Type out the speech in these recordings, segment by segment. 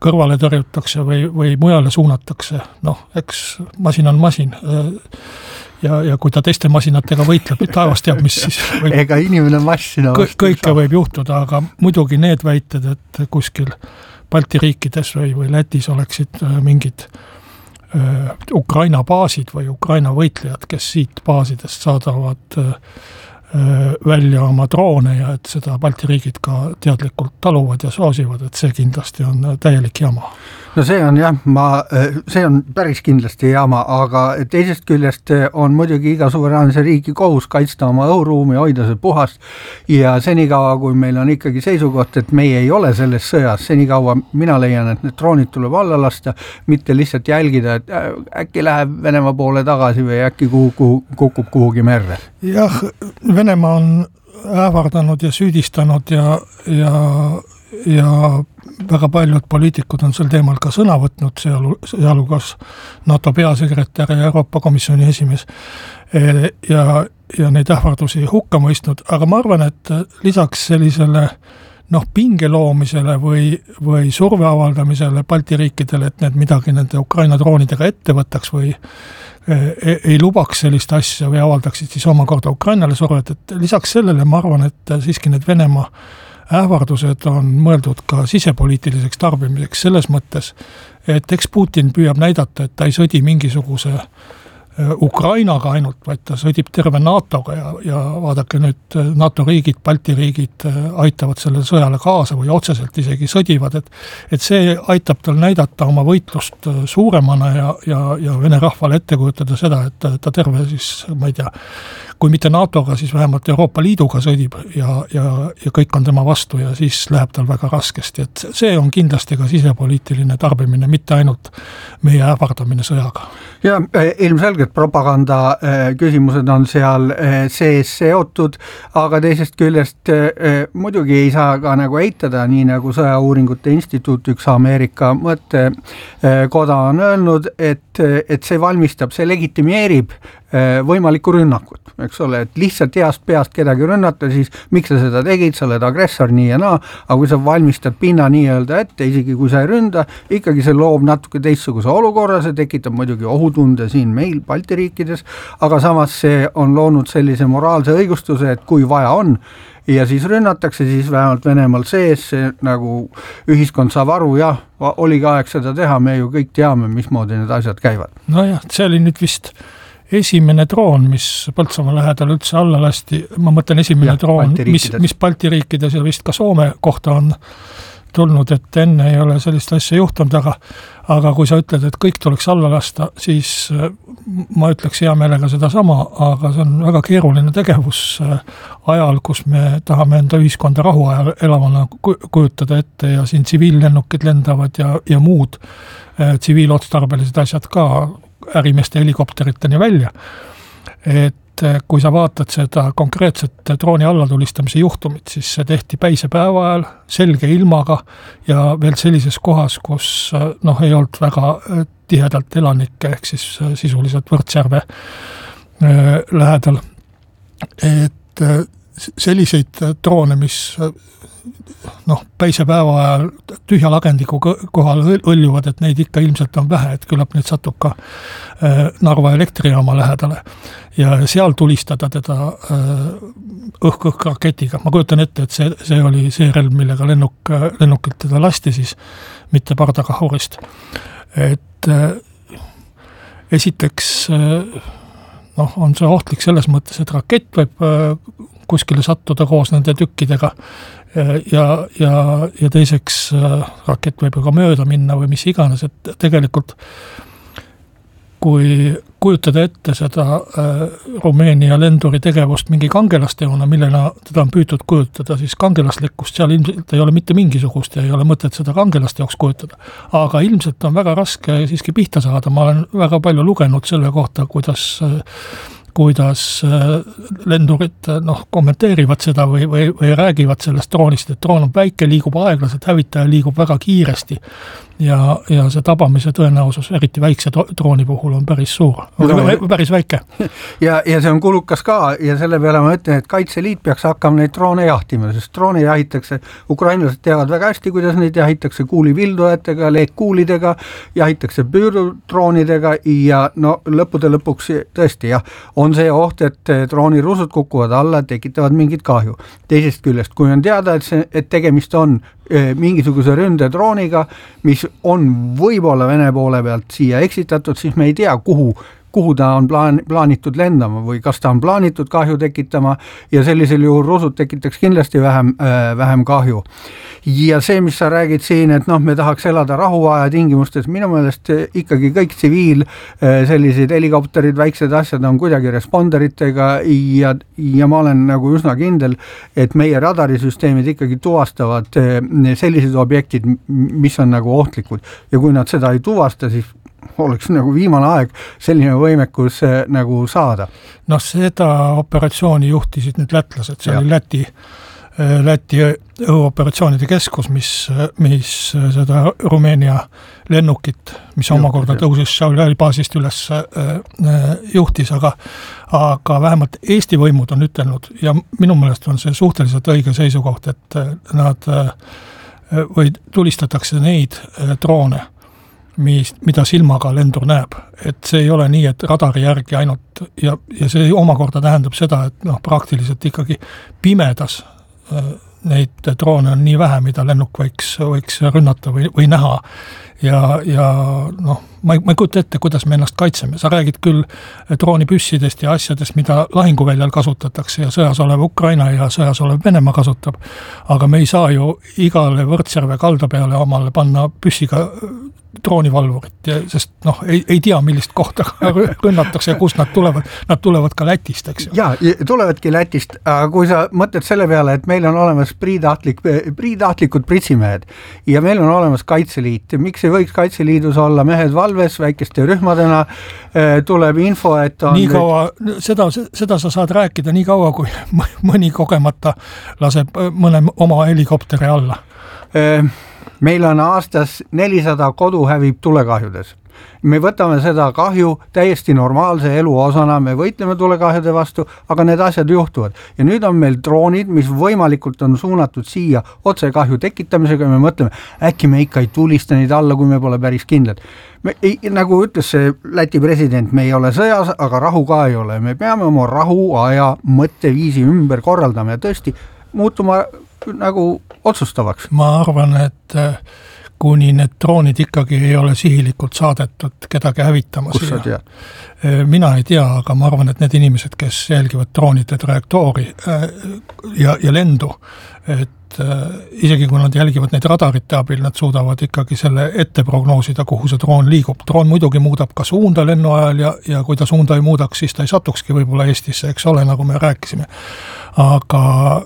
kõrvale tõrjutakse või mujale suunatakse. Eks masin on masin ja kui ta teiste masinatega võitleb, taevas teab, mis siis võib. Ega inimene massina kõike võib juhtuda, aga muidugi need väited, et kuskil Balti riikides või Lätis oleksid mingid Ukraina baasid või Ukraina võitlejad, kes siit baasidest saadavad välja oma droone ja et seda Balti riigid ka teadlikult taluvad ja soosivad, et see kindlasti on täielik jama. No see on jah, see on päris kindlasti jama, aga teisest küljest on muidugi iga suveräänse riigi kohus kaitsta oma õhuruumi, hoida see puhast ja senikaua, kui meil on ikkagi seisukoht, et meie ei ole selles sõjas, senikaua mina leian, et need droonid tuleb alla lasta, mitte lihtsalt jälgida, et äkki läheb Venemaa poole tagasi või äkki kukub kuhugi merre. Jah, Venemaa on ähvardanud ja süüdistanud ja väga paljud poliitikud on sel teemal ka sõna võtnud, sealhulgas NATO peasekretär ja Euroopa Komisjoni esimees ja neid ähvardusi hukka mõistnud, aga ma arvan, et lisaks sellisele pinge loomisele või surve avaldamisele Balti riikidele, et need midagi nende Ukraina droonidega ette võtaks või ei lubaks sellist asja või avaldaksid siis omakorda Ukrainale survet, et lisaks sellele ma arvan, et siiski need Venemaa ähvardused on mõeldud ka sisepoliitiliseks tarbimiseks selles mõttes, et eks Putin püüab näidata, et ta ei sõdi mingisuguse Ukrainaga ainult, vaid ta sõdib terve NATOga ja vaadake nüüd NATO riigid, Balti riigid aitavad sellele sõjale kaasa või otseselt isegi sõdivad, et see aitab tal näidata oma võitlust suuremana ja Vene rahvale ette kujutada seda, et ta terve siis, ma ei tea, kui mitte NATOga, siis vähemalt Euroopa Liiduga sõdib ja kõik on tema vastu ja siis läheb tal väga raskesti, et see on kindlasti ka sisepoliitiline tarbimine, mitte ainult meie ähvardamine sõjaga. Ja ilmselgelt propaganda küsimused on seal sees seotud, aga teisest küljest muidugi ei saa ka nagu eitada, nii nagu Sõjauuringute Instituut, üks Ameerika mõttekoda on öelnud, et see valmistab, see legitimeerib võimalikku rünnakut, eks ole, et lihtsalt heast peast kedagi rünnata, siis miks sa seda tegid, sa oled agressor nii ja naa, aga kui sa valmistad pinna nii-öelda ette, isegi kui sa ei ründa, ikkagi see loob natuke teistsuguse olukorra, see tekitab muidugi ohutunde siin meil Balti riikides, aga samas see on loonud sellise moraalse õigustuse, et kui vaja on, ja siis rünnatakse, siis vähemalt Venemaal sees, see nagu ühiskond saab aru, jah, oligi aeg seda teha, me ju kõik teame, mismoodi need asjad käivad. Nojah, see oli nüüd vist esimene droon, mis Põltsamaa lähedal üldse alla lasti, ma mõtlen esimene droon, mis Balti riikides ja vist ka Soome kohta on tulnud, et enne ei ole sellist asja juhtunud, aga kui sa ütled, et kõik tuleks alla lasta, siis ma ütleks hea meelega seda sama, aga see on väga keeruline tegevus ajal, kus me tahame enda ühiskonda rahuajal elavana kujutada ette ja siin tsiviillennukid lendavad ja muud tsiviilotstarbelised asjad ka ärimeeste helikopteriteni välja. Et kui sa vaatad seda konkreetset drooni allatulistamise juhtumit, siis see tehti päisepäeva ajal, selge ilmaga ja veel sellises kohas, kus ei olnud väga tihedalt elanikke, ehk siis sisuliselt Võrtsjärve lähedal. Et selliseid droone, mis päisepäeva ajal tühja lagendiku kohal õljuvad, et neid ikka ilmselt on vähe, et küllap neid satub ka Narva elektrijaama lähedale ja seal tulistada teda õhk raketiga. Ma kujutan ette, et see oli see relv, millega lennukilt teda lasti siis, mitte pardakahurist. Et esiteks on see ohtlik selles mõttes, et rakett võib kuskile sattuda koos nende tükkidega ja teiseks rakett võib ka mööda minna või mis iganes, et tegelikult kui kujutada ette seda Rumeenia lenduri tegevust mingi kangelasteona, millena teda on püütud kujutada, siis kangelaslikkust seal ilmselt ei ole mitte mingisugust ja ei ole mõtet seda kangelaste jaoks kujutada. Aga ilmselt on väga raske siiski pihta saada. Ma olen väga palju lugenud selle kohta, lendurid kommenteerivad seda või räägivad sellest droonist, et droon on väike, liigub aeglaselt, hävitaja liigub väga kiiresti ja see tabamise tõenäosus, eriti väikse drooni puhul on päris suur, päris väike. Ja see on kulukas ka ja selle peale ma ütlen, et Kaitseliit peaks hakkama neid droone jahtima, sest droone jahitakse, ukrainlased teavad väga hästi, kuidas neid jahitakse kuulivildujatega, leekkuulidega, jahitakse püürdudroonidega ja lõppude lõpuks tõesti jah, on see oht, et droonirusud kukuvad alla, tekitavad mingit kahju. Teisest küljest, kui on teada, et tegemist on mingisuguse ründedrooniga, mis on võib-olla Vene poole pealt siia eksitatud, siis me ei tea, kuhu ta on plaanitud lendama või kas ta on plaanitud kahju tekitama ja sellisel juhul rusud tekitaks kindlasti vähem kahju. Ja see, mis sa räägid siin, et me tahaks elada rahuaja tingimustes, minu meelest ikkagi kõik tsiviil, sellised helikopterid, väiksed asjad on kuidagi responderitega ja ma olen nagu üsna kindel, et meie radarisüsteemid ikkagi tuvastavad sellised objektid, mis on nagu ohtlikud ja kui nad seda ei tuvasta, siis oleks nagu viimane aeg selline võimekus nagu saada. Seda operatsiooni juhtisid nüüd lätlased, see oli Läti õhuoperatsioonide keskus, mis seda Rumeenia lennukit, mis omakorda tõusis Šauli baasist üles juhtis, aga vähemalt Eesti võimud on ütelnud ja minu meelest on see suhteliselt õige seisukoht, et nad või tulistatakse neid droone, mida silmaga lendur näeb. Et see ei ole nii, et radari järgi ainult ja see omakorda tähendab seda, et praktiliselt ikkagi pimedas neid droone on nii vähe, mida lennuk võiks rünnata või näha ja ma ei kujuta ette, kuidas me ennast kaitseme. Sa räägid küll droonipüssidest ja asjadest, mida lahinguväljal kasutatakse ja sõjas olev Ukraina ja sõjas olev Venemaa kasutab, aga me ei saa ju igale Võrtsjärve kalda peale omale panna püssiga droonivalvurit, sest ei tea, millist kohta rünnatakse ja kust nad tulevad ka Lätist, eks ju. Jaa, tulevadki Lätist, aga kui sa mõtled selle peale, et meil on olemas priitahtlikud pritsimehed ja meil on olemas Kaitseliit, miks ei võiks Kaitseliidus olla mehed valves väikeste rühmadena, tuleb info, et on... Nii kaua, seda sa saad rääkida nii kaua, kui mõni kogemata laseb mõne oma helikopteri alla. Meil on aastas 400 kodu hävib tulekahjudes. Me võtame seda kahju täiesti normaalse elu osana, me võitleme tulekahjude vastu, aga need asjad juhtuvad. Ja nüüd on meil droonid, mis võimalikult on suunatud siia otse kahju tekitamisega ja me mõtleme, äkki me ikka ei tulista neid alla, kui me pole päris kindlad. Nagu ütles see Läti president, me ei ole sõjas, aga rahu ka ei ole. Me peame oma rahuaja mõtteviisi ümber korraldama ja tõesti muutuma nagu otsustavaks. Ma arvan, et kuni need droonid ikkagi ei ole sihilikult saadetud kedagi hävitama. Kus sa tead? Mina ei tea, aga ma arvan, et need inimesed, kes jälgivad droonide trajektoori ja lendu, et isegi kui nad jälgivad neid radarite abil, nad suudavad ikkagi selle ette prognoosida, kuhu see droon liigub. Droon muidugi muudab ka suunda lennu ajal ja kui ta suunda ei muudaks, siis ta ei satukski võib-olla Eestisse, eks ole, nagu me rääkisime. Aga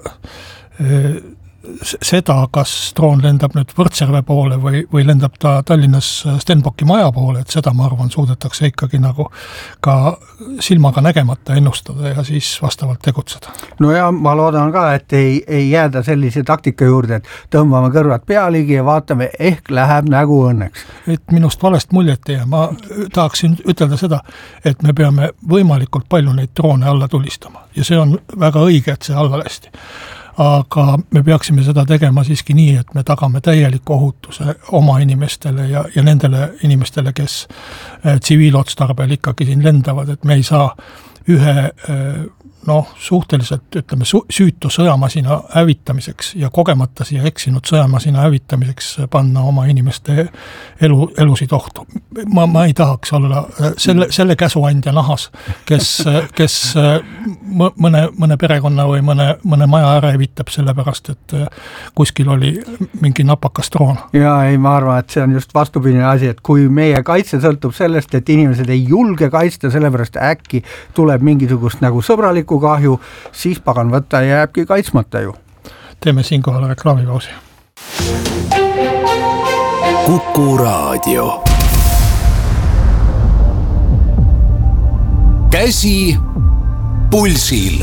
seda, kas droon lendab nüüd Võrtsjärve poole või lendab ta Tallinnas Stenbocki maja poole, et seda, ma arvan, suudetakse ikkagi nagu ka silmaga nägemata ennustada ja siis vastavalt tegutseda. No ja ma loodan ka, et ei jääda sellise taktika juurde, et tõmbame kõrvad pealigi ja vaatame, ehk läheb nägu õnneks. Et minust valest muljet ei jää. Ma tahaksin ütelda seda, et me peame võimalikult palju neid droone alla tulistama ja see on väga õige, et see alla lasti. Aga me peaksime seda tegema siiski nii, et me tagame täieliku ohutuse oma inimestele ja nendele inimestele, kes tsiviilotstarbel ikkagi siin lendavad, et me ei saa ühe suhteliselt, ütleme, süütu sõjamasina hävitamiseks ja kogemata siia eksinud sõjamasina hävitamiseks panna oma inimeste elusid ohtu. Ma ei tahaks olla selle käsuandja nahas, kes mõne perekonna või mõne maja ära hävitab sellepärast, et kuskil oli mingi napakas droon. Ja ei, ma arvan, et see on just vastupidine asi, et kui meie kaitse sõltub sellest, et inimesed ei julge kaitsta, sellepärast äkki tuleb mingisugust nagu sõbralikku kahju, siis pagan võtta ja jääbki kaitsmata ju. Teeme siinkohal reklaamipausi. Kuku Raadio. Käsi Pulsil.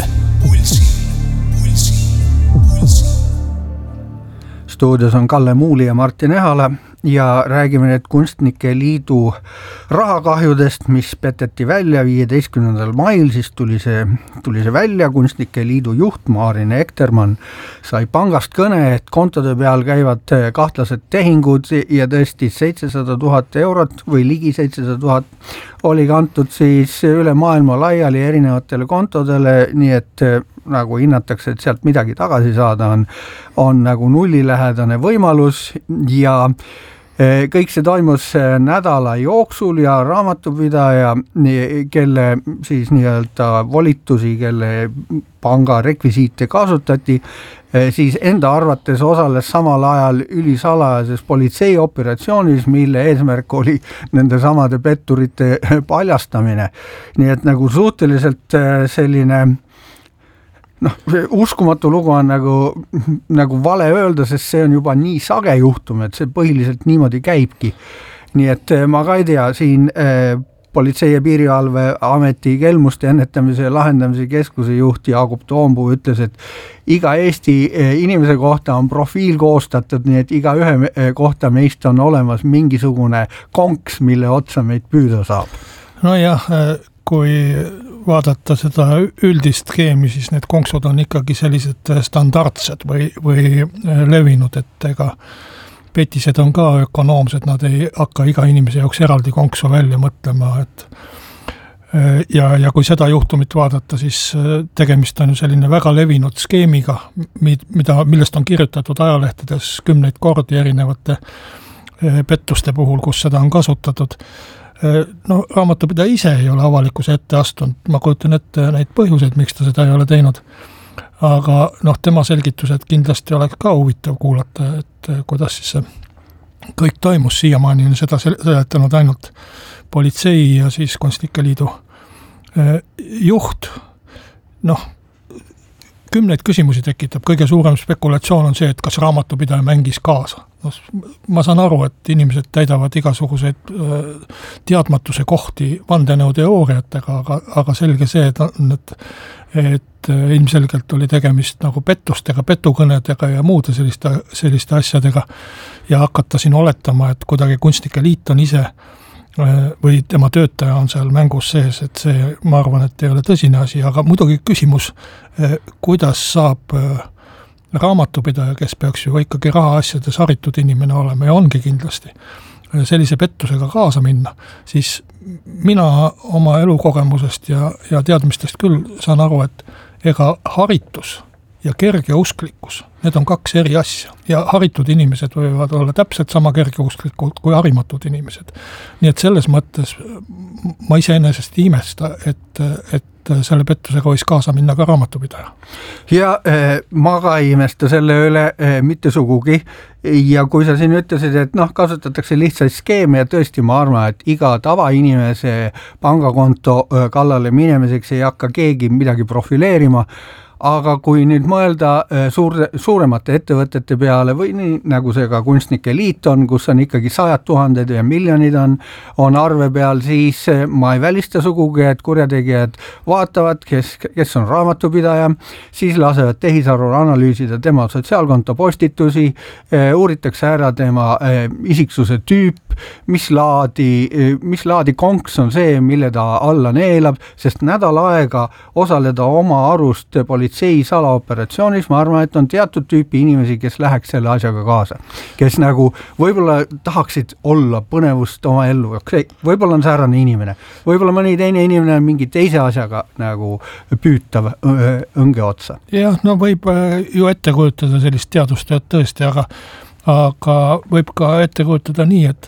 Stuudios on Kalle Muuli ja Martin Ehala ja räägime nüüd Kunstnike Liidu rahakahjudest, mis peteti välja 15. mail, siis tuli see välja. Kunstnike Liidu juht Maarin Ektermann sai pangast kõne, et kontode peal käivad kahtlased tehingud ja tõesti 700 000 eurot või ligi 700 000 oli kantud siis üle maailma laiali erinevatele kontodele, nii et nagu hinnatakse, et sealt midagi tagasi saada on nagu nullilähedane võimalus ja kõik see toimus nädala jooksul ja raamatupidaja, kelle siis nii-öelda volitusi, kelle panga rekvisiite kasutati, siis enda arvates osales samal ajal ülisalajases politseioperatsioonis, mille eesmärk oli nende samade petturite paljastamine. Nii et nagu suhteliselt selline uskumatu lugu on nagu vale öelda, sest see on juba nii sage juhtum, et see põhiliselt niimoodi käibki. Nii et ma ka ei tea, siin Politsei- ja Piirivalveameti kelmuste ennetamise ja lahendamise keskuse juht Jaagup Toompuu ütles, et iga Eesti inimese kohta on profiil koostatud, nii et iga ühe kohta meist on olemas mingisugune konks, mille otsa meid püüda saab. Nojah, kui vaadata seda üldist skeemi, siis need konksud on ikkagi sellised standardsed või levinud, et ega petised on ka ökonoomsed, nad ei hakka iga inimese jaoks eraldi konksu välja mõtlema, et ja kui seda juhtumit vaadata, siis tegemist on ju selline väga levinud skeemiga, millest on kirjutatud ajalehtedes kümneid kordi erinevate pettuste puhul, kus seda on kasutatud. No raamatupidaja ise ei ole avalikkuse ette astunud, ma kujutan ette neid põhjuseid, miks ta seda ei ole teinud, aga tema selgitused kindlasti oleks ka huvitav kuulata, et kuidas siis see kõik toimus. Siiamaani on seda seletanud ainult politsei ja siis Kunstnike Liidu juht. Kümneid küsimusi tekitab, kõige suurem spekulatsioon on see, et kas raamatupidaja mängis kaasa. Ma saan aru, et inimesed täidavad igasuguseid teadmatuse kohti vandenõuteooriatega, aga selge see, et ilmselgelt oli tegemist nagu pettustega, petukõnedega ja muude selliste asjadega ja hakata siin oletama, et kuidagi Kunstnike Liit on ise või tema töötaja on seal mängus sees, et see, ma arvan, et ei ole tõsine asi, aga muidugi küsimus, kuidas saab raamatupidaja, kes peaks ju ikkagi rahaasjades haritud inimene olema ja ongi kindlasti sellise pettusega kaasa minna, siis mina oma elukogemusest ja teadmistest küll saan aru, et ega haritus ja kergeusklikkus, need on kaks eri asja ja haritud inimesed võivad olla täpselt sama kergeusklikud kui harimatud inimesed. Nii et selles mõttes ma iseenesest imesta, et selle pettusega võis kaasa minna ka raamatupidaja. Ja ma ka imesta selle üle mitte sugugi ja kui sa siin ütlesid, et kasutatakse lihtsalt skeeme ja tõesti ma arvan, et iga tavainimese pangakonto kallale minemiseks ei hakka keegi midagi profileerima, aga kui nüüd mõelda suuremate ettevõtete peale või nii nagu see ka Kunstnike Liit on, kus on ikkagi 100 000 ja miljonid on arve peal, siis ma ei välista sugugi, et kurjategijad vaatavad, kes on raamatupidaja, siis lasevad tehisarul analüüsida tema sotsiaalkonto postitusi, uuritakse ära tema isiksuse tüüp, mis laadi konks on see, mille ta alla neelab, sest nädal aega osaleda oma arust politsei salaoperatsioonis, ma arvan, et on teatud tüüpi inimesi, kes läheks selle asjaga kaasa, kes nagu võib-olla tahaksid olla põnevust oma ellu, võib-olla on säärane inimene, võib-olla mõni teine inimene on mingi teise asjaga nagu püütav õnge otsa. Jah, võib ju ette kujutada sellist teadustööd tõesti, aga võib ka ette kujutada nii, et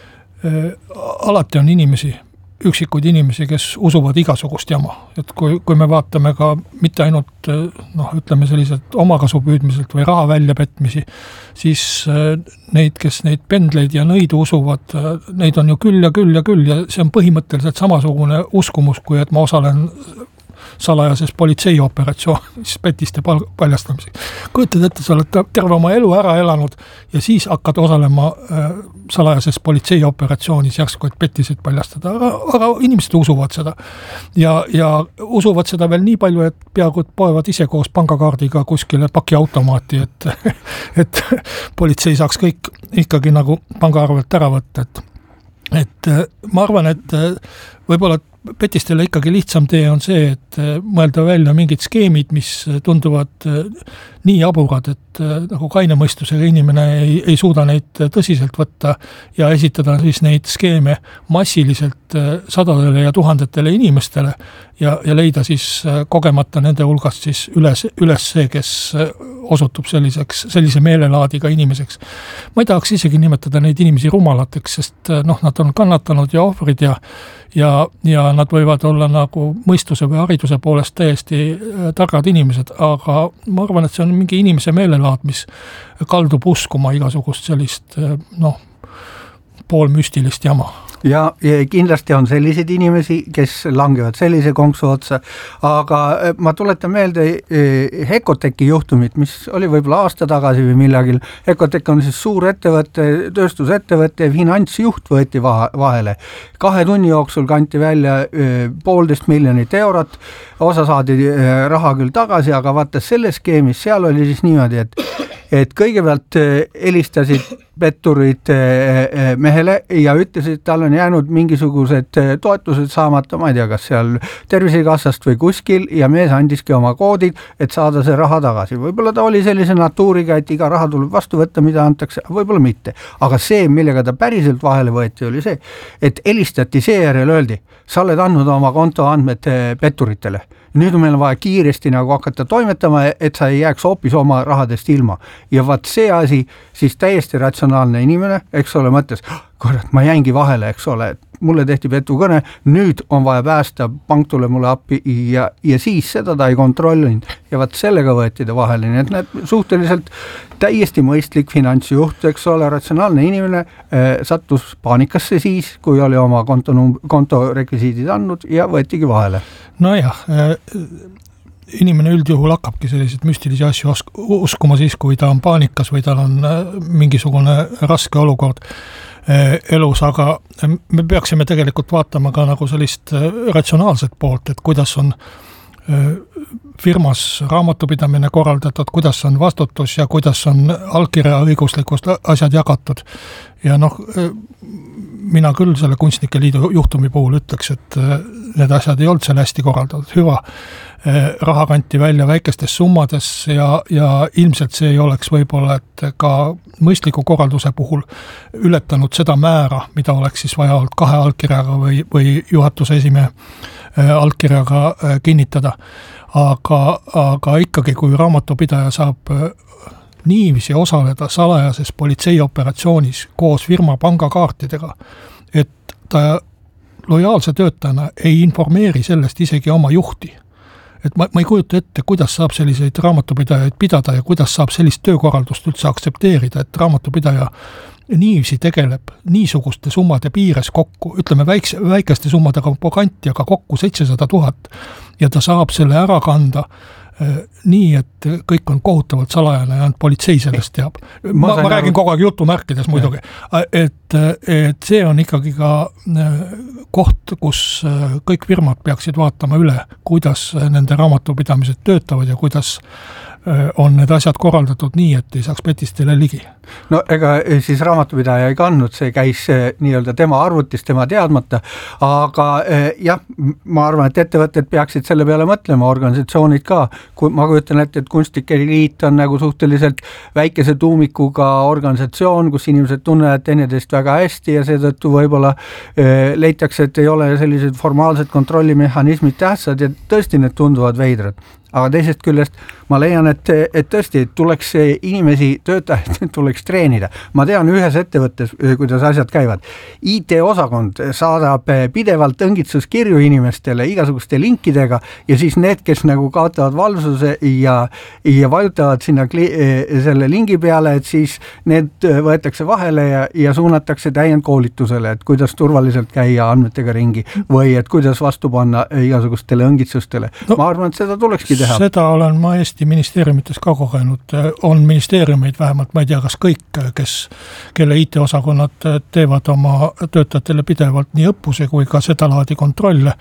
alati on üksikuid inimesi, kes usuvad igasugust jama. Et kui me vaatame ka mitte ainult ütleme sellised omakasu püüdmiselt või raha väljapetmisi, siis neid, kes neid pendleid ja nõidu usuvad, neid on ju küll ja see on põhimõtteliselt samasugune uskumus, kui et ma osalen salajases politseiooperatsioonis petiste paljastamiseks. Kujutad ette, sa oled terve oma elu ära elanud ja siis hakkad osalema salajases politseiooperatsioonis järsku, et pettiseid paljastada, aga inimesed usuvad seda. Ja usuvad seda veel nii palju, et peaaegu poevad ise koos pangakaardiga kuskile pakiautomaati, et politsei saaks kõik ikkagi nagu pangaarvelt ära võtta, et ma arvan, et võib-olla petistele ikkagi lihtsam tee on see, et mõelda välja mingid skeemid, mis tunduvad nii jaburad, et nagu kaine mõistusega inimene ei suuda neid tõsiselt võtta ja esitada siis neid skeeme massiliselt sadadele ja tuhandetele inimestele ja leida siis kogemata nende hulgast siis üles see, kes osutub sellise meelelaadiga inimeseks. Ma ei tahaks isegi nimetada neid inimesi rumalateks, sest nad on kannatanud ja ohvrid ja nad võivad olla nagu mõistuse või hariduse poolest täiesti targad inimesed, aga ma arvan, et see on mingi inimese meelelaad, mis kaldub uskuma igasugust sellist poolmüstilist jama. Ja kindlasti on selliseid inimesi, kes langevad sellise konksu otsa, aga ma tuletan meelde Hekoteki juhtumit, mis oli võib-olla aasta tagasi või millagil. Hekotek on siis suur ettevõtte, tööstusettevõtte, finantsjuht võeti vahele. 2 tunni jooksul kanti välja 1,5 miljonit eurot, osa saadi raha küll tagasi, aga vaata selle skeemis, seal oli siis niimoodi, et kõigepealt helistasid petturid mehele ja ütlesid, et tal on jäänud mingisugused toetused saamata, ma ei tea, kas seal Tervisekassast või kuskil ja mees andiski oma koodid, et saada see raha tagasi. Võib-olla ta oli sellise natuuriga, et iga raha tuleb vastu võtta, mida antakse, võib-olla mitte. Aga see, millega ta päriselt vahele võeti, oli see, et helistati seejärel öeldi, sa oled andnud oma kontoandmed petturitele. Nüüd on meil vaja kiiresti nagu hakata toimetama, et sa ei jääks hoopis oma rahadest ilma. Ja vaat see asi, siis täiesti ratsionaalne inimene, eks ole, mõttes, kurat, ma jäingi vahele, eks ole, mulle tehti petukõne, nüüd on vaja päästa, pank tule mulle appi ja siis seda ta ei kontrollinud ja vaat sellega võeti ta vahele, nii et need suhteliselt täiesti mõistlik finantsjuht, eks ole, ratsionaalne inimene sattus paanikasse siis, kui oli oma kontorekvisiidid andnud ja võetigi vahele. Nojah, inimene üldjuhul hakkabki selliseid müstilisi asju uskuma siis, kui ta on paanikas või tal on mingisugune raske olukord elus, aga me peaksime tegelikult vaatama ka nagu sellist ratsionaalset poolt, et kuidas on firmas raamatupidamine korraldatud, kuidas on vastutus ja kuidas on allkirja õiguslikud asjad jagatud. Ja mina küll selle Kunstnike Liidu juhtumi puhul ütleks, et need asjad ei olnud seal hästi korraldatud. Hüva, raha kanti välja väikestes summades ja ilmselt see ei oleks võib-olla, et ka mõistliku korralduse puhul ületanud seda määra, mida oleks siis vaja olnud 2 allkirjaga või juhatuse esimehe allkirjaga kinnitada. Aga ikkagi, kui raamatupidaja saab niiviisi osaleda salajases politseiooperatsioonis koos firma pangakaartidega, et ta lojaalse töötajana ei informeeri sellest isegi oma juhti. Et ma ei kujuta ette, kuidas saab selliseid raamatupidajaid pidada ja kuidas saab sellist töökorraldust üldse aksepteerida, et raamatupidaja niiviisi tegeleb niisuguste summade piires kokku, ütleme väikeste summadega kanti, aga kokku 700 000 ja ta saab selle ära kanda nii, et kõik on kohutavalt salajane ja politsei sellest teab. Ma räägin kogu aeg jutumärkides muidugi, et see on ikkagi ka koht, kus kõik firmad peaksid vaatama üle, kuidas nende raamatupidamised töötavad ja kuidas on need asjad korraldatud nii, et ei saaks petistele ligi. No ega siis raamatupidaja ei kandnud, see käis nii-öelda tema arvutis, tema teadmata, aga jah, ma arvan, et ettevõtted peaksid selle peale mõtlema, organisatsioonid ka. Ma kujutan ette, et Kunstnike Liit on nagu suhteliselt väikese tuumikuga organisatsioon, kus inimesed tunnevad teineteist väga hästi ja seetõttu võib-olla leitakse, et ei ole sellised formaalsed kontrollimehhanismid tähtsad ja tõesti need tunduvad veidrad. aga teisest küljest ma leian, et tõesti tuleks inimesi, töötajaid tuleks treenida. Ma tean ühes ettevõttes, kuidas asjad käivad. IT-osakond saadab pidevalt õngitsuskirju inimestele igasuguste linkidega ja siis need, kes nagu kaotavad valvsuse ja vajutavad sinna selle lingi peale, et siis need võetakse vahele ja suunatakse täiendkoolitusele, et kuidas turvaliselt käia andmetega ringi või et kuidas vastu panna igasugustele õngitsustele. No, ma arvan, et seda tulekski teha. Seda olen ma Eesti ministeeriumites ka kogenud. On ministeeriumeid vähemalt, ma ei tea, kas kõik, kelle IT-osakonnad teevad oma töötajatele pidevalt nii õppuse kui ka seda laadi kontrolle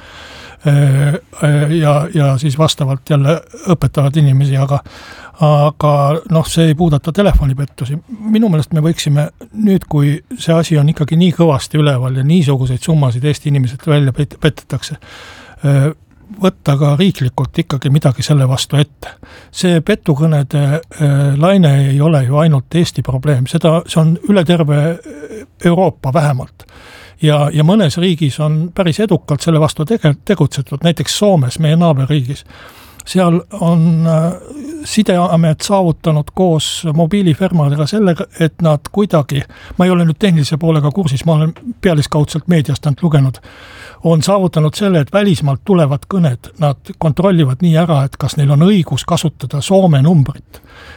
ja siis vastavalt jälle õpetavad inimesi, aga see ei puudata telefonipettusi. Minu meelest me võiksime nüüd, kui see asi on ikkagi nii kõvasti üleval ja niisuguseid summasid Eesti inimesed välja petetakse, võtta ka riiklikult ikkagi midagi selle vastu ette. See petukõnede laine ei ole ju ainult Eesti probleem, see on üle terve Euroopa vähemalt. Ja mõnes riigis on päris edukalt selle vastu tegutsetud, näiteks Soomes, meie naaberriigis. Seal on sideamet saavutanud koos mobiilifirmadega sellega, et nad kuidagi, ma ei ole nüüd tehnilise poolega kursis, ma olen pealiskaudselt meediast lugenud, on saavutanud selle, et välismaalt tulevad kõned, nad kontrollivad nii ära, et kas neil on õigus kasutada Soome numbrit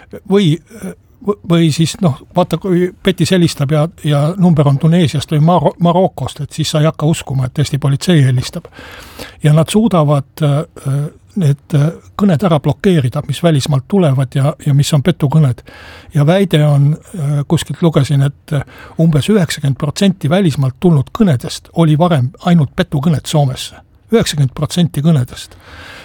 või siis vaata, kui Petis helistab ja number on Tuneesiast või Marokost, et siis sa ei hakka uskuma, et Eesti politsei helistab. Ja nad suudavad need kõned ära blokeerida, mis välismaalt tulevad ja mis on petukõned. Ja väide on, kuskilt lugesin, et umbes 90% välismaalt tulnud kõnedest oli varem ainult petukõned Soomesse. 90% kõnedest.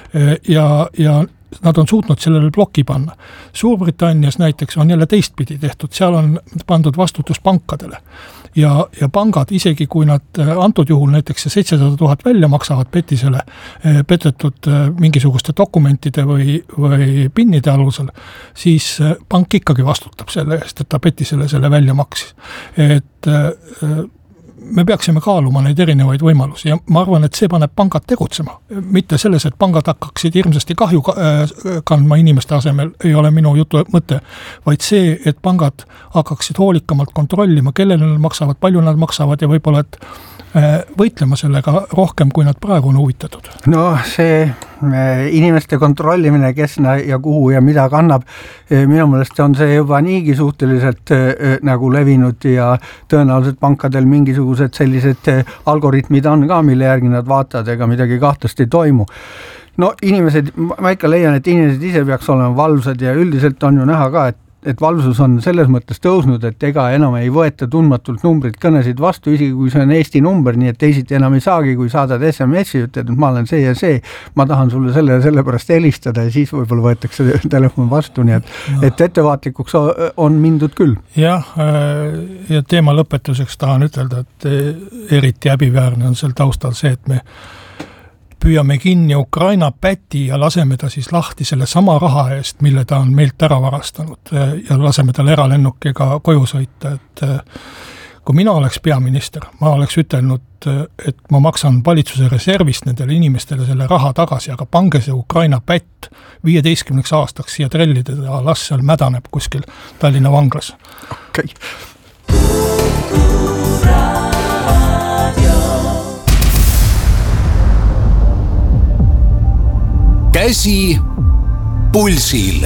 Ja nad on suutnud sellele ploki panna. Suurbritannias näiteks on jälle teistpidi tehtud, seal on pandud vastutus pankadele. Ja pangad, isegi kui nad antud juhul näiteks 700 000 välja maksavad Petisele petetud mingisuguste dokumentide või pinnide alusel, siis pank ikkagi vastutab selle eest, et ta Petisele selle välja maksis. Et me peaksime kaaluma neid erinevaid võimalusi ja ma arvan, et see paneb pangad tegutsema. Mitte selles, et pangad hakkaksid hirmsasti kahju kandma inimeste asemel, ei ole minu jutu mõte, vaid see, et pangad hakkaksid hoolikamalt kontrollima, kellele nad maksavad, palju nad maksavad ja võib-olla, et võitlema sellega rohkem, kui nad praegu on huvitatud. No see inimeste kontrollimine, kes ja kuhu ja mida kannab, minu meelest on see juba niigi suhteliselt nagu levinud ja tõenäoliselt pankadel mingisugused sellised algoritmid on ka, mille järgi nad vaatavad, ega midagi kahtlast ei toimu. No inimesed, ma ikka leian, et inimesed ise peaks olema valvsad ja üldiselt on ju näha ka, et valvsus on selles mõttes tõusnud, et ega enam ei võeta tundmatult numbrid kõnesid vastu, isegi kui see on Eesti number, nii et teisiti enam ei saagi, kui saadad SMS-i, ütled, et ma olen see ja see, ma tahan sulle sellepärast helistada ja siis võib-olla võetakse telefon vastu, nii et ettevaatlikuks on mindud küll. Jah, ja teema lõpetuseks tahan ütelda, et eriti häbiväärne on seal taustal see, et me püüame kinni Ukraina päti ja laseme ta siis lahti selle sama raha eest, mille ta on meilt ära varastanud ja laseme tal eralennukiga koju sõita, et kui mina oleks peaminister, ma oleks ütelnud, et ma maksan valitsuse reservist nendele inimestele selle raha tagasi, aga pange see Ukraina pätt 15 aastaks siia trellida ja las seal mädaneb kuskil Tallinna vanglas. Okay. Käsi pulsil.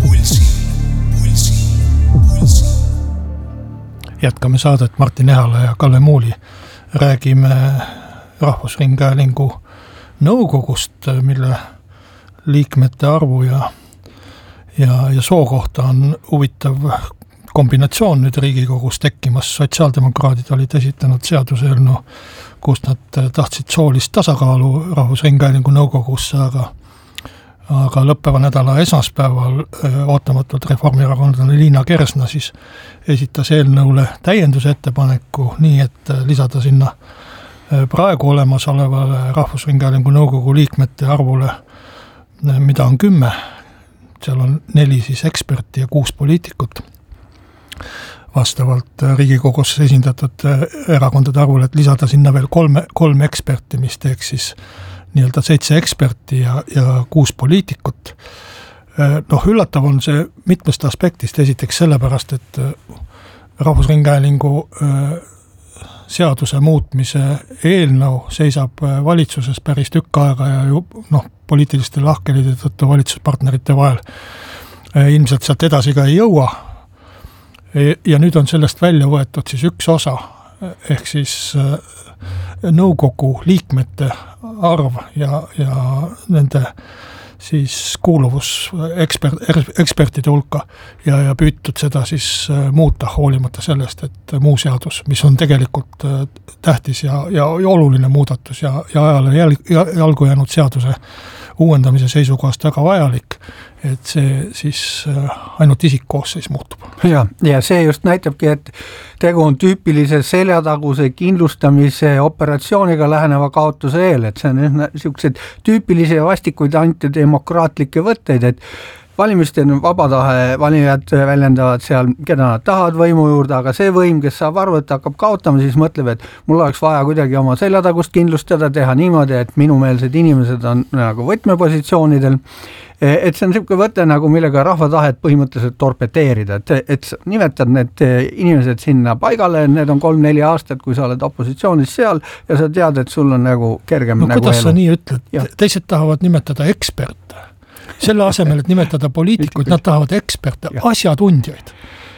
Jätkame saadet Martin Ehala ja Kalle Muuli. Räägime Rahvusringhäälingu nõukogust, mille liikmete arvu ja soo kohta on huvitav kombinatsioon nüüd Riigikogus tekkimas. Sotsiaaldemokraadid olid esitanud seaduseelnõu, kus nad tahtsid soolist tasakaalu Rahvusringhäälingu nõukogusse, aga lõppeva nädala esmaspäeval ootamatult reformierakondlane Liina Kersna siis esitas eelnõule täienduse ettepaneku nii, et lisada sinna praegu olemasolevale Rahvusringhäälingu nõukogu liikmete arvule, mida on 10, seal on 4 siis eksperti ja 6 poliitikut, vastavalt Riigikogus esindatud erakondade arvule, et lisada sinna veel 3 eksperti, mis teeks siis nii-öelda 7 eksperti ja 6 poliitikut. Üllatav on see mitmest aspektist, esiteks sellepärast, et Rahvusringhäälingu seaduse muutmise eelnõu seisab valitsuses päris tükk aega ja poliitiliste lahkhelide tõttu valitsuspartnerite vahel ilmselt sealt edasi ka ei jõua. Ja nüüd on sellest välja võetud siis üks osa, ehk siis nõukogu liikmete arv ja nende siis kuuluvus ekspertide hulka ja püütud seda siis muuta hoolimata sellest, et muu seadus, mis on tegelikult tähtis ja oluline muudatus ja ajale jalgu jäänud seaduse uuendamise seisukohast väga vajalik, et see siis ainult isikkoosseis muutub. Ja see just näitabki, et tegu on tüüpilise seljataguse kindlustamise operatsiooniga läheneva kaotuse eel, et see on niisugused tüüpilisi ja vastikuid antidemokraatlikke võtteid, et valimiste on vaba tahe, valijad väljendavad seal, keda nad tahavad võimu juurde, aga see võim, kes saab aru, et hakkab kaotama, siis mõtleb, et mul oleks vaja kuidagi oma seljatagust kindlustada, teha niimoodi, et minumeelsed inimesed on nagu võtmepositsioonidel. Et see on niisugune võte, nagu millega rahva tahet põhimõtteliselt torpeteerida, et nimetad need inimesed sinna paigale, need on 3-4 aastat, kui sa oled opositsioonis seal ja sa tead, et sul on nagu kergem nagu kuidas elu. Sa nii ütled? Teised tahavad nimetada eksperte. Selle asemel, et nimetada poliitikuid, nad tahavad eksperte, asjatundjaid.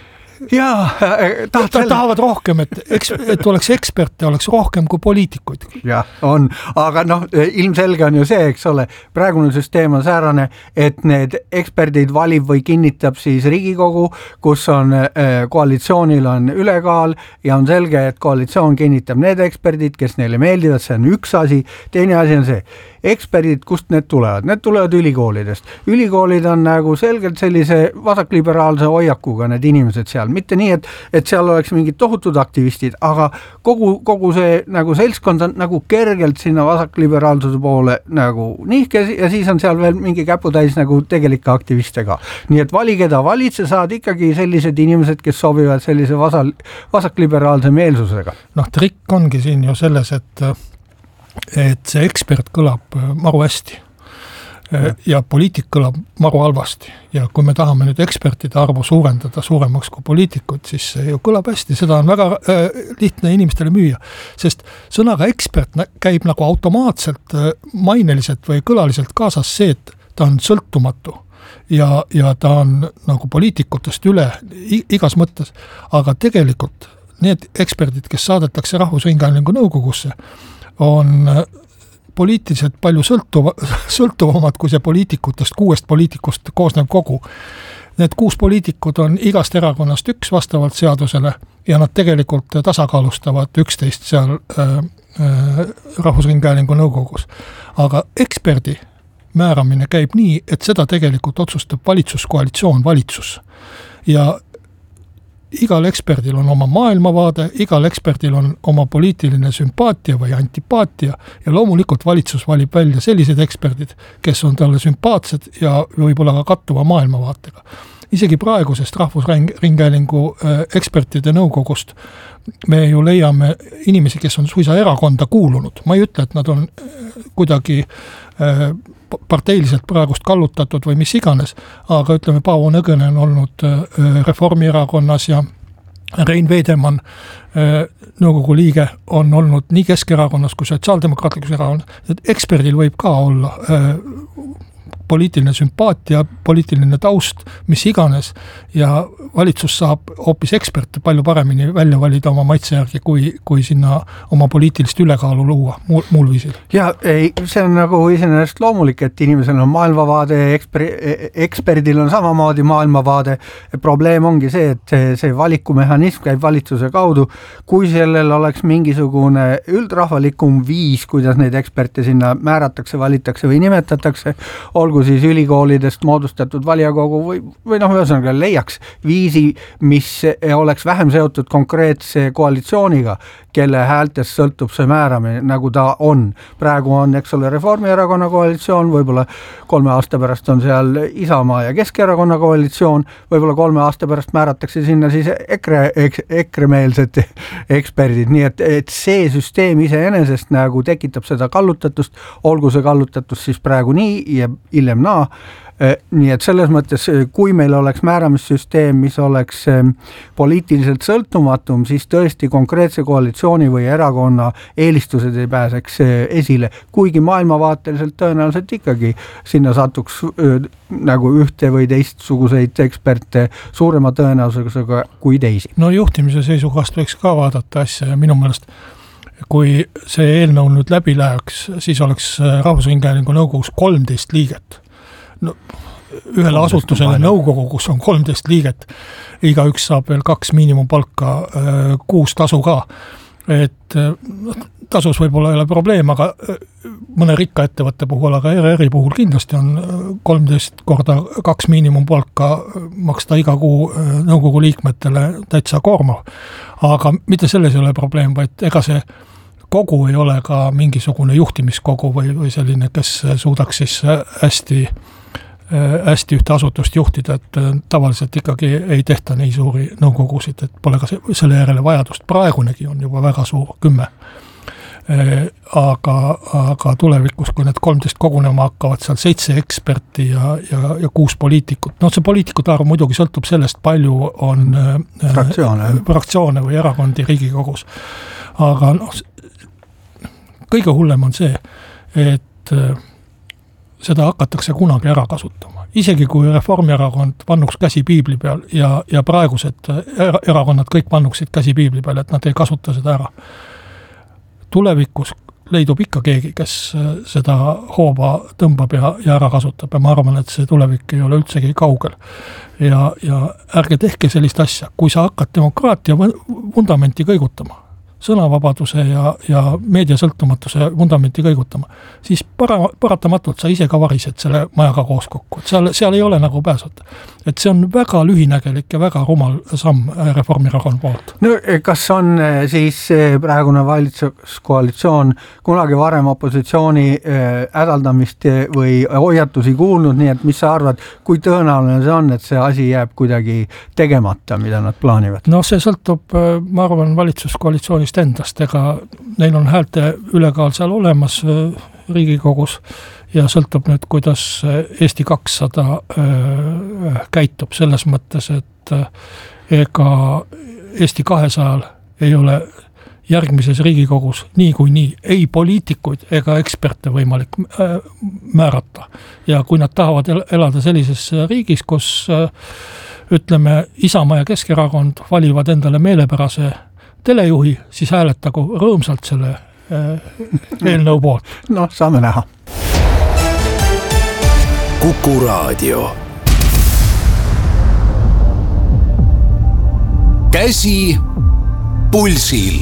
Tahavad rohkem, et oleks eksperte, oleks rohkem kui poliitikuid. Ja, on, aga ilmselge on ju see, eks ole, praegune süsteem on säärane, et need eksperdid valib või kinnitab siis Riigikogu, kus on koalitsioonil on ülekaal ja on selge, et koalitsioon kinnitab need eksperdid, kes neile meeldivad, see on üks asi, teine asi on see, eksperdid, kust need tulevad? Need tulevad ülikoolidest. Ülikoolid on nagu selgelt sellise vasakliberaalse hoiakuga need inimesed seal. Mitte nii, et seal oleks mingid tohutud aktivistid, aga kogu see nagu seltskond on nagu kergelt sinna vasakliberaalsuse poole nagu nihke ja siis on seal veel mingi käputäis nagu tegelikke aktiviste ka. Nii et vali, keda valid, sa saad ikkagi sellised inimesed, kes sobivad sellise vasakliberaalse meelsusega. Trikk ongi siin ju selles, et see ekspert kõlab maru hästi ja poliitik kõlab maru halvasti ja kui me tahame nüüd ekspertide arvu suurendada suuremaks kui poliitikud, siis see ju kõlab hästi, seda on väga lihtne inimestele müüa, sest sõnaga ekspert käib nagu automaatselt maineliselt või kõlaliselt kaasas see, et ta on sõltumatu ja ta on nagu poliitikutest üle igas mõttes, aga tegelikult need eksperdid, kes saadetakse Rahvusringhäälingu nõukogusse, on poliitiliselt palju sõltuvamad kui see poliitikutest, 6 poliitikust koosnev kogu. Need 6 poliitikud on igast erakonnast üks vastavalt seadusele ja nad tegelikult tasakaalustavad 11 seal Rahvusringhäälingu nõukogus. Aga eksperdi määramine käib nii, et seda tegelikult otsustab valitsuskoalitsioon, valitsus. Ja igal eksperdil on oma maailmavaade, igal eksperdil on oma poliitiline sümpaatia või antipaatia ja loomulikult valitsus valib välja sellised eksperdid, kes on talle sümpaatsed ja võib-olla ka kattuva maailmavaatega. Isegi praegusest Rahvusringhäälingu ekspertide nõukogust me ju leiame inimesi, kes on suisa erakonda kuulunud. Ma ei ütle, et nad on kuidagi parteiliselt praegust kallutatud või mis iganes, aga ütleme, Paavo Nõgene on olnud Reformierakonnas ja Rein Veedemann, nõukogu liige, on olnud nii Keskerakonnas kui Sotsiaaldemokraatlikus erakonnas, et eksperdil võib ka olla poliitiline sümpaatia, poliitiline taust, mis iganes ja valitsus saab hoopis eksperte palju paremini välja valida oma maitse järgi, kui sinna oma poliitilist ülekaalu luua muul viisil. Ja see on nagu iseenesest loomulik, et inimesel on maailmavaade, eksperdil on samamoodi maailmavaade. Probleem ongi see, et see valikumehhanism käib valitsuse kaudu. Kui sellel oleks mingisugune üldrahvalikum viis, kuidas neid eksperte sinna määratakse, valitakse või nimetatakse, olgu olgu siis ülikoolidest moodustatud valijakogu või noh, ühesõnaga leiaks viisi, mis oleks vähem seotud konkreetse koalitsiooniga, kelle häältest sõltub see määramine, nagu ta on. Praegu on, eks ole, Reformierakonna koalitsioon, võib-olla 3 aasta pärast on seal Isamaa ja Keskerakonna koalitsioon, võib-olla 3 aasta pärast määratakse sinna siis EKRE-meelsed eksperdid, nii et see süsteem iseenesest nagu tekitab seda kallutatust, olgu see kallutatus siis praegu nii ja hiljem naa. Nii et selles mõttes, kui meil oleks määramissüsteem, mis oleks poliitiliselt sõltumatum, siis tõesti konkreetse koalitsiooni või erakonna eelistused ei pääseks esile, kuigi maailmavaateliselt tõenäoliselt ikkagi sinna satuks nagu ühte või teistsuguseid eksperte suurema tõenäosusega kui teisi. No juhtimise seisukohast võiks ka vaadata asja ja minu meelest kui see eelnõu nüüd läbi läheks, siis oleks Rahvusringhäälingu nõukogus 13 liiget. No, ühele asutusele nõukogu, kus on 13 liiget, igaüks saab veel 2 miinimumpalka, 6 tasu ka. Et tasus võib-olla ei ole probleem, aga mõne rikka ettevõtte puhul, aga ERR-i puhul kindlasti on 13 korda 2 miinimumpalka maksta iga kuu nõukogu liikmetele täitsa koormav. Aga mitte selles ei ole probleem, vaid ega see kogu ei ole ka mingisugune juhtimiskogu või selline, kes suudaks siis hästi ühte asutust juhtida, et tavaliselt ikkagi ei tehta nii suuri nõukogusid, et pole ka selle järele vajadust. Praegunegi on juba väga suur, 10. Aga tulevikus, kui need 13 kogunema hakkavad, seal 7 eksperti ja 6 poliitikut. No see poliitikute arv muidugi sõltub sellest, palju on fraktsioone või erakondi Riigikogus. Aga kõige hullem on see, et seda hakatakse kunagi ära kasutama. Isegi kui Reformierakond pannuks käsi piibli peal ja praegused erakonnad kõik pannuksid käsi piibli peal, et nad ei kasuta seda ära. Tulevikus leidub ikka keegi, kes seda hooba tõmbab ja ära kasutab ja ma arvan, et see tulevik ei ole üldsegi kaugel. Ja ärge tehke sellist asja, kui sa hakkad demokraatia vundamenti kõigutama, sõnavabaduse ja meediasõltumatuse vundamenti kõigutama, siis paratamatult sa ise ka varised selle majaga koos kokku. Et seal ei ole nagu pääsata. Et see on väga lühinägelik ja väga rumal samm Reformierakonna poolt. No kas on siis praegune valitsuskoalitsioon kunagi varem opositsiooni hädaldamist või hoiatusi kuulnud, nii et mis sa arvad, kui tõenäoline see on, et see asi jääb kuidagi tegemata, mida nad plaanivad? No see sõltub, ma arvan, valitsuskoalitsiooni endast, ega neil on häälte ülekaal seal olemas Riigikogus ja sõltub nüüd, kuidas Eesti 200 käitub selles mõttes, et ega Eesti 200 ei ole järgmises Riigikogus nii kui nii ei poliitikuid ega eksperte võimalik määrata. Ja kui nad tahavad elada sellises riigis, kus ütleme Isamaa ja Keskerakond valivad endale meelepärase telejuhi, siis hääletagu rõõmsalt selle eelnõu poolt. No, saame näha. Kuku Raadio. Käsi pulsil.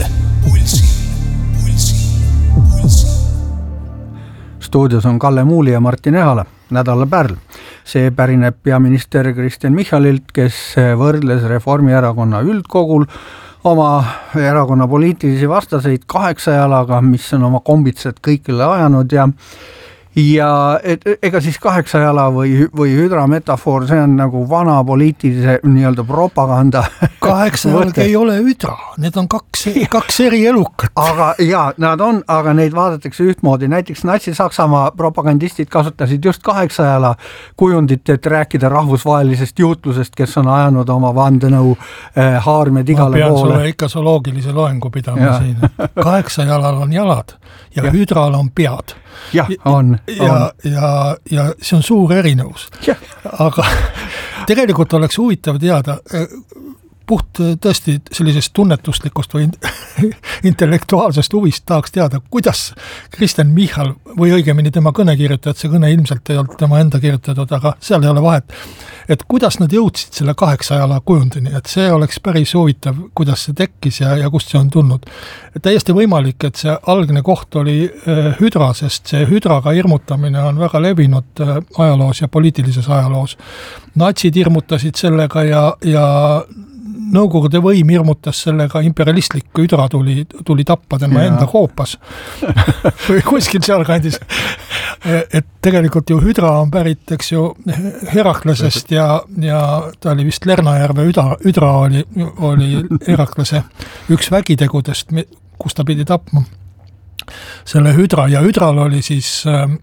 Stuudios on Kalle Muuli ja Martin Ehala, nädala pärl. See pärineb peaminister Kristen Michalilt, kes võrdles Reformierakonna üldkogul oma erakonna poliitilisi vastaseid 8 jalaga, mis on oma kombitsed kõikile ajanud ja ega siis 8 jala või hüdrametafoor, see on nagu vana poliitilise nii-öelda propaganda. 8 jalg ei ole hüdra, need on kaks eri elukat. Nad on, aga neid vaadatakse ühtmoodi. Näiteks Natsi-Saksamaa propagandistid kasutasid just 8 jala kujundit, et rääkida rahvusvahelisest juutlusest, kes on ajanud oma vandenõu haarmed igale poole. Ma pean sulle ikka zooloogilise loengu pidama siin. 8 jalal on jalad ja hüdral on pead. Jah, on. Ja see on suur erinevus. Aga tegelikult oleks huvitav teada, puht tõesti sellisest tunnetuslikust või intellektuaalsest huvist tahaks teada, kuidas Kristen Michal või õigemini tema kõnekirjutajad, see kõne ilmselt ei olnud tema enda kirjutatud, aga seal ei ole vahet, et kuidas nad jõudsid selle 8 jala kujundini, et see oleks päris huvitav, kuidas see tekkis ja kust see on tulnud. Täiesti võimalik, et see algne koht oli hüdra, sest see hüdraga hirmutamine on väga levinud ajaloos ja poliitilises ajaloos. Natsid hirmutasid sellega ja Nõukogude võim hirmutas sellega, imperialistlik hüdra tuli tappa tema enda koopas või kuskil sealkandis. Et tegelikult ju hüdra on pärit, eks ju, Heraklesest ja ta oli vist Lernajärve hüdra oli Heraklese üks vägitegudest, kus ta pidi tapma selle hüdra ja hüdral oli siis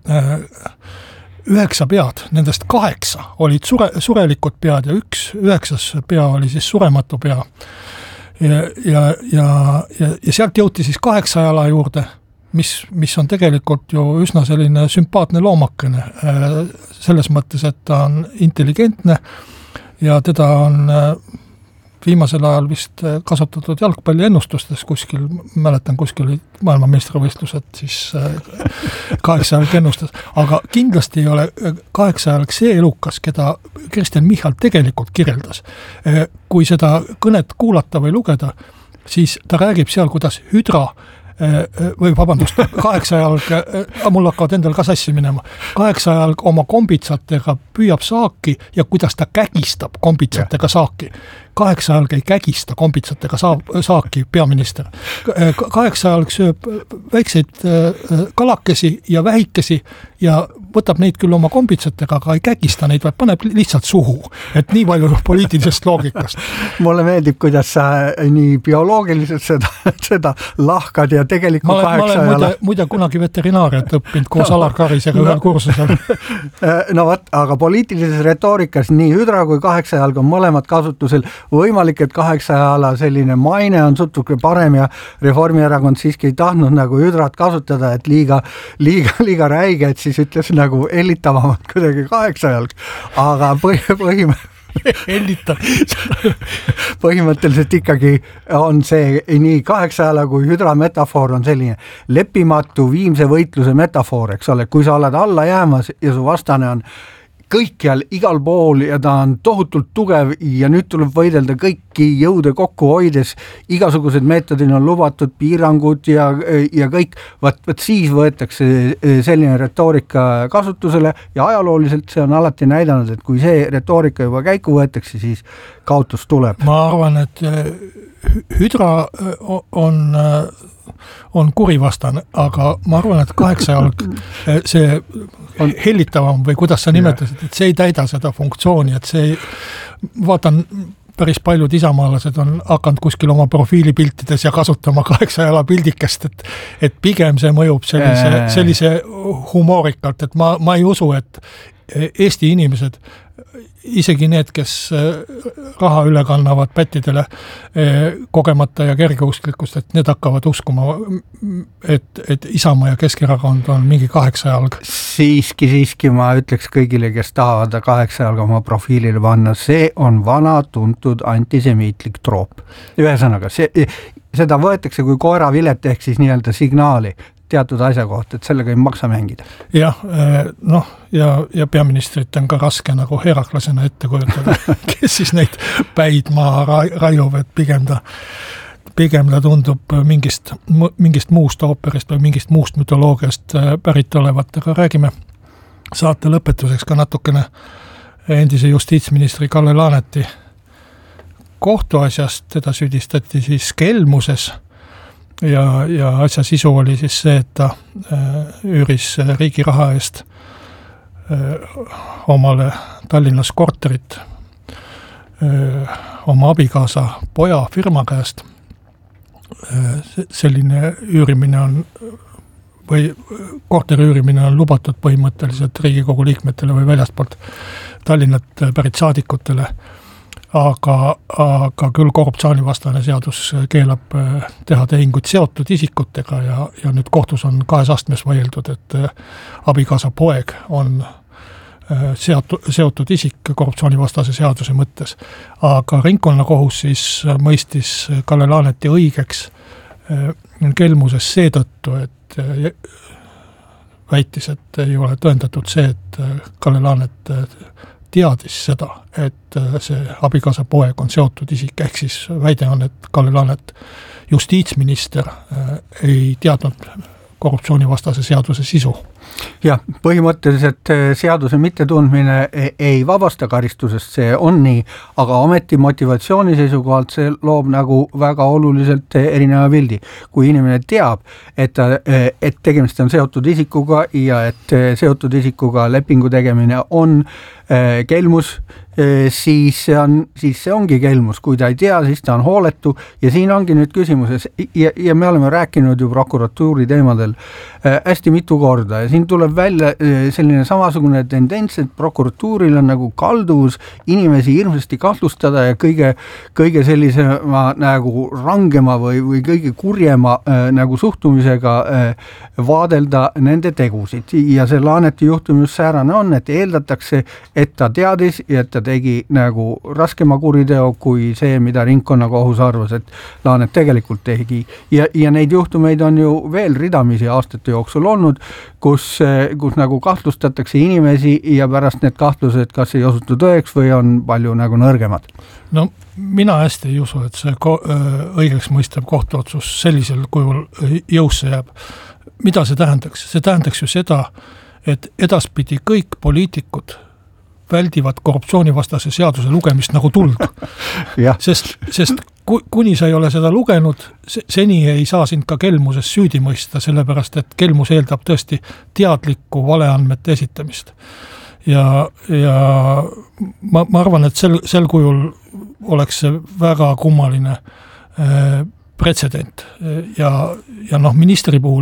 9 pead, nendest 8 olid surelikud pead ja 9. pea oli siis surematu pea. Ja sealt jõuti siis 8 jala juurde, mis on tegelikult ju üsna selline sümpaatne loomakene, selles mõttes, et ta on intelligentne ja teda on viimasel ajal vist kasutatud jalgpalliennustustes kuskil, mäletan kuskil maailmameistrivõistlused, siis 8 jalg ennustas, aga kindlasti ei ole 8 jalg see elukas, keda Kristen Michal tegelikult kirjeldas. Kui seda kõnet kuulata või lugeda, siis ta räägib seal, kuidas hüdra või vabandust, 8 jalg, mul hakkavad endal ka sassi minema, 8 jalg oma kombitsatega püüab saaki ja kuidas ta kägistab kombitsatega saaki. 8 jalg ei kägista kombitsatega saaki peaminister. 8 jalg sööb väikseid kalakesi ja vähikesi ja võtab neid küll oma kombitsatega, aga ei kägista neid, vaid paneb lihtsalt suhu. Et nii palju poliitilisest loogikast. Mulle meeldib, kuidas sa nii bioloogiliselt seda lahkad ja tegelikult 8 jala. Ma olen muide kunagi veterinaariat õppinud koos Alar Karisega ühel kursusel. No võt, aga poliitilises retoorikas nii hüdra kui 8 jalg on mõlemad kasutusel. Võimalik, et 8 jala selline maine on sutuke parem ja Reformierakond siiski ei tahtnud nagu hüdrat kasutada, et liiga räige, et siis ütles nagu ellitavamalt kuidagi 8 jalg, aga põhimõtteliselt ikkagi on see nii 8 jala kui hüdra metafoor on selline lepimatu viimse võitluse metafoor, eks ole, kui sa oled alla jäämas ja su vastane on kõikjal, igal pool ja ta on tohutult tugev ja nüüd tuleb võidelda kõiki jõude kokku hoides, igasugused meetodid on lubatud, piirangud ja kõik, võt siis võetakse selline retoorika kasutusele ja ajalooliselt see on alati näidanud, et kui see retoorika juba käiku võetakse, siis kaotus tuleb. Ma arvan, et hüdra on kurivastane, aga ma arvan, et 8 jalg see hellitavam või kuidas sa nimetasid, et see ei täida seda funktsiooni, et see vaatan, päris paljud isamaalased on hakanud kuskil oma profiilipiltides ja kasutama 8 jala pildikest, et pigem see mõjub sellise humoorikalt, et ma ei usu, et Eesti inimesed, isegi need, kes raha üle kannavad pättidele kogemata ja kergeusklikkust, et need hakkavad uskuma, et Isamaa ja Keskerakond on mingi 8 jalg. Siiski ma ütleks kõigile, kes tahavad 8 jalga oma profiilile panna, see on vana tuntud antisemiitlik troop. Ühesõnaga, seda võetakse kui koeravilet ehk siis nii-öelda signaali teatud asja kohta, et sellega ei maksa mängida. Jah, ja peaministrit on ka raske nagu Heraklasena ette kujutada, kes siis neid päid maha raiub, et pigem ta tundub mingist muust ooperist või mingist muust mütoloogiast pärit olevat, aga räägime saate lõpetuseks ka natukene endise justiitsministri Kalle Laaneti kohtuasjast, teda süüdistati siis kelmuses ja asja sisu oli siis see, et ta üüris riigi raha eest omale Tallinnas korterit oma abikaasa poja firma käest. Selline üürimine on või korteri üürimine on lubatud põhimõtteliselt Riigikogu liikmetele või väljastpoolt Tallinnat pärit saadikutele, aga küll korruptsioonivastane seadus keelab teha tehingut seotud isikutega ja nüüd kohtus on 2 astmes vaieldud, et abikaasa poeg on seotud isik korruptsioonivastase seaduse mõttes. Aga ringkonnakohus siis mõistis Kalle Laaneti õigeks kelmuses seetõttu, et väitis, et ei ole tõendatud see, et Kalle Laanet teadis seda, et see abikaasa poeg on seotud isik, ehk siis väide on, et Kalle Laanet, justiitsminister, ei teadnud korruptsioonivastase seaduse sisu. Jah, põhimõtteliselt seaduse mittetundmine ei vabasta karistusest, see on nii, aga ometi motivatsiooni seisukohalt see loob nagu väga oluliselt erineva pildi. Kui inimene teab, et tegemist on seotud isikuga ja et seotud isikuga lepingu tegemine on kelmus, siis see ongi kelmus. Kui ta ei tea, siis ta on hooletu ja siin ongi nüüd küsimuses ja me oleme rääkinud ju prokuratuuri teemadel hästi mitu korda ja siin tuleb välja selline samasugune tendents, et prokuratuuril on nagu kalduvus inimesi hirmsasti kahtlustada ja kõige sellisema nagu rangema või kõige kurjema nagu suhtumisega vaadelda nende tegusid ja see Laaneti juhtum just säärane on, et eeldatakse, et ta teadis ja et ta tegi nagu raskema kuriteo kui see, mida ringkonnakohus arvas, et Laanet tegelikult tegi. Ja neid juhtumeid on ju veel ridamisi aastate jooksul olnud, kus nagu kahtlustatakse inimesi ja pärast need kahtlused kas ei osutu tõeks või on palju nagu nõrgemad. No mina hästi ei usu, et see õigeks mõistev kohtuotsus sellisel kujul jõusse jääb. Mida see tähendaks? See tähendaks ju seda, et edaspidi kõik poliitikud väldivad korruptsioonivastase seaduse lugemist nagu tuld. sest kuni sa ei ole seda lugenud, seni ei saa sind ka kelmuses süüdi mõista, sellepärast et kelmus eeldab tõesti teadlikku valeandmete esitamist. Ja ma arvan, et sel kujul oleks see väga kummaline pretsedent ja ministri puhul